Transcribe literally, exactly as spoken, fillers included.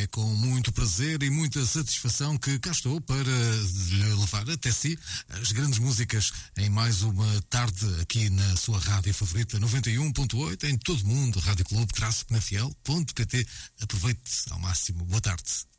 É com muito prazer e muita satisfação que cá estou para lhe levar até si as grandes músicas em mais uma tarde aqui na sua rádio favorita, noventa e um ponto oito, em todo o mundo, rádio clube traço penafiel ponto pt. Aproveite ao máximo. Boa tarde.